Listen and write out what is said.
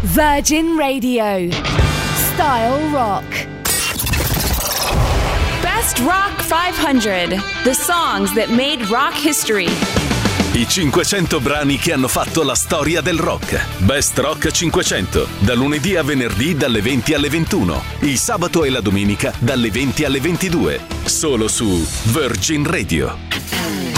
Virgin Radio. Style Rock. Best Rock 500. The songs that made rock history. I 500 brani che hanno fatto la storia del rock. Best Rock 500. Da lunedì a venerdì dalle 20 alle 21. Il sabato e la domenica dalle 20 alle 22. Solo su Virgin Radio.